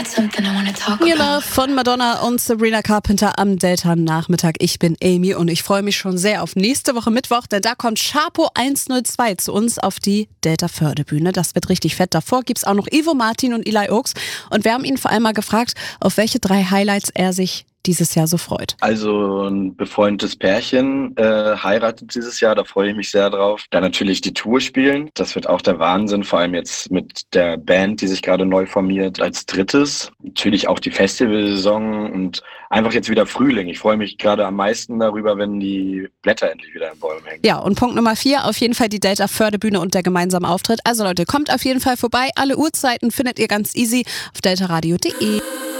Your Love von Madonna und Sabrina Carpenter am Delta-Nachmittag. Ich bin Amy und ich freue mich schon sehr auf nächste Woche Mittwoch, denn da kommt Sharpo 102 zu uns auf die Delta-Fördebühne. Das wird richtig fett. Davor gibt's auch noch Ivo Martin und Eli Oaks und wir haben ihn vor allem mal gefragt, auf welche 3 Highlights er sich dieses Jahr so freut. Also ein befreundetes Pärchen heiratet dieses Jahr, da freue ich mich sehr drauf. Dann natürlich die Tour spielen, das wird auch der Wahnsinn, vor allem jetzt mit der Band, die sich gerade neu formiert als drittes. Natürlich auch die Festivalsaison und einfach jetzt wieder Frühling. Ich freue mich gerade am meisten darüber, wenn die Blätter endlich wieder in Bäumen hängen. Ja, und Punkt Nummer 4, auf jeden Fall die Delta-Fördebühne und der gemeinsame Auftritt. Also Leute, kommt auf jeden Fall vorbei. Alle Uhrzeiten findet ihr ganz easy auf deltaradio.de.